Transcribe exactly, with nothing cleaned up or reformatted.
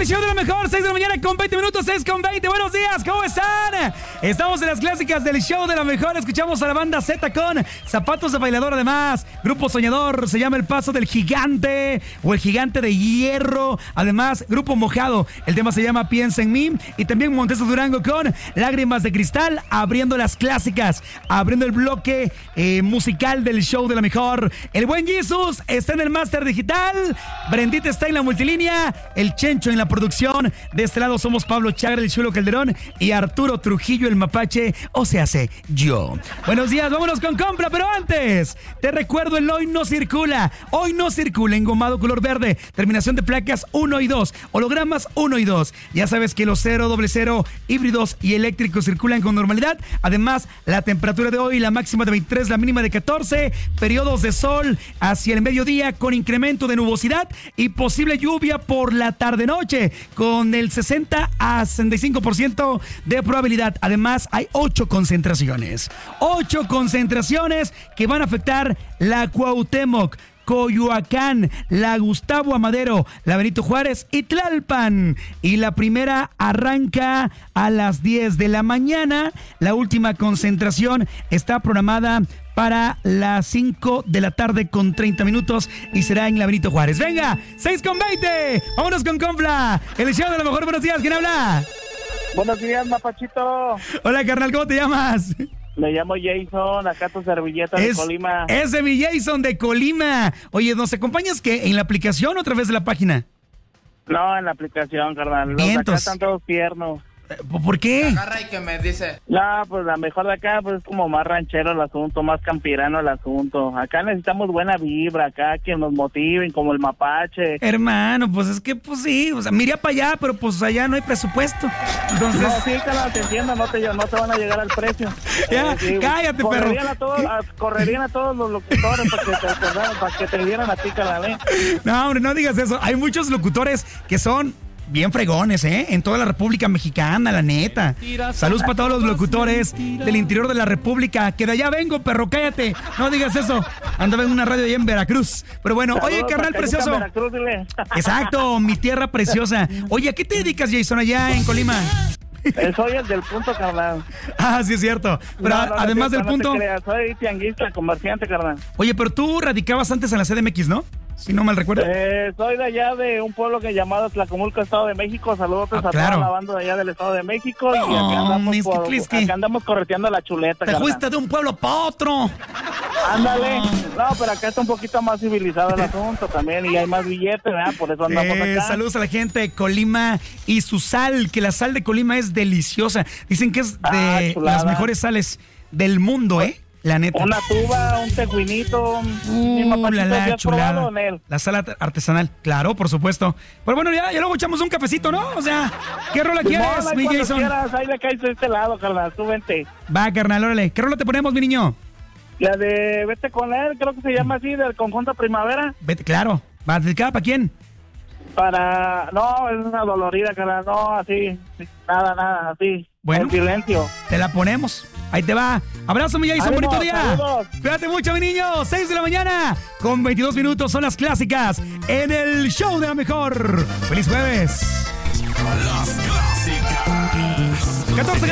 el show de la mejor, seis de la mañana con veinte minutos, seis con veinte. Buenos días, ¿cómo están? Estamos en las clásicas del show de la mejor. Escuchamos a la banda Z con Zapatos de Bailador. Además, Grupo Soñador, se llama El Paso del Gigante o El Gigante de Hierro. Además, Grupo Mojado, el tema se llama Piensa en mí. Y también Montesos Durango con Lágrimas de Cristal, abriendo las clásicas, abriendo el bloque eh, musical del show de la mejor. El buen Jesus está en el máster digital, Brendita está en la multilínea, el Chencho en la producción. De este lado somos Pablo Chagra, el Chulo Calderón, y Arturo Trujillo, el Mapache, o se hace yo. Buenos días, vámonos con compra, pero antes te recuerdo el Hoy No Circula. Hoy no circula engomado color verde, terminación de placas uno y dos, hologramas uno y dos. Ya sabes que los cero, doble cero, híbridos y eléctricos circulan con normalidad. Además, la temperatura de hoy, la máxima de veintitrés, la mínima de catorce, periodos de sol hacia el mediodía con incremento de nubosidad y posible lluvia por la tarde-noche con el sesenta a sesenta y cinco por ciento de probabilidad. Además, hay ocho concentraciones. Ocho concentraciones que van a afectar la Cuauhtémoc, Coyoacán, la Gustavo Amadero, la Benito Juárez y Tlalpan. Y la primera arranca a las diez de la mañana. La última concentración está programada para las cinco de la tarde con treinta minutos y será en la Benito Juárez. Venga, seis con veinte. Vámonos con Confla, el show de la mejor. Buenos días, ¿quién habla? Buenos días, Mapachito. Hola, carnal, ¿cómo te llamas? Me llamo Jason, acá tu servilleta es, de Colima. Es de mi Jason de Colima. Oye, ¿nos acompañas qué? ¿En la aplicación o a través de la página? No, en la aplicación, carnal. Los de acá están todos tiernos. ¿Por qué? Agarra y que me dice. No, pues la mejor de acá pues es como más ranchero el asunto, más campirano el asunto. Acá necesitamos buena vibra, acá que nos motiven, como el Mapache. Hermano, pues es que, pues sí, o sea, me iría para allá, pero pues allá no hay presupuesto. Entonces... No, sí, carnal, te entiendo, no te, no te van a llegar al precio. Ya, eh, sí, cállate, correrían perro. A todos, a, correrían a todos los locutores para que te acordaran, para que te dieran a ti, carnal, ¿eh? No, hombre, no digas eso. Hay muchos locutores que son bien fregones, ¿eh? En toda la República Mexicana, la neta. Saludos para todos los locutores del interior de la República. Que de allá vengo, perro, cállate. No digas eso. Andaba en una radio allá en Veracruz. Pero bueno, Saludos, oye, carnal precioso. Veracruz, dile. Exacto, mi tierra preciosa. Oye, ¿a qué te dedicas, Jason, allá en Colima? Soy el del punto, carnal. Ah, sí es cierto. Pero no, no, además no, del no punto... soy tianguista, comerciante, carnal. Oye, pero tú radicabas antes en la C D M X, ¿no? Si no mal recuerdo. Eh, soy de allá de un pueblo que llamado Tlacomulco, Estado de México. Saludos ah, a claro. toda la banda de allá del Estado de México. Oh, y acá andamos, por, Misquitlisqui. acá andamos correteando la chuleta. Te carnal. fuiste de un pueblo para otro. Ándale. No, pero acá está un poquito más civilizado el asunto también y hay más billetes, ¿verdad? Por eso andamos Eh, acá. saludos a la gente de Colima y su sal, que la sal de Colima es deliciosa. Dicen que es de Ah, chulada. las mejores sales del mundo, ¿eh? La neta. Una tuba, un tejuinito. mi Uh, Mapachito, la, la ¿sí has chulada. probado en él? La sala artesanal, claro, por supuesto. Pero bueno, ya, ya luego echamos un cafecito, ¿no? O sea, ¿qué rola Simón, quieres, ahí mi cuando Jason? quieras, ahí le caes de este lado, carnal, tú vente. Va, carnal, órale. ¿Qué rola te ponemos, mi niño? La de Vete con él, creo que se llama así, del conjunto Primavera. Vete, claro. ¿Va dedicada para quién? Para... No, es una dolorida, carnal, no, así, nada, nada, así. Bueno. En silencio. Te la ponemos. Ahí te va. Abrazo, mi Jason. Ánimo, Bonito día. saludos. Cuídate mucho, mi niño. seis de la mañana con veintidós minutos. Son las clásicas en el show de la mejor. ¡Feliz jueves! Las clásicas. catorce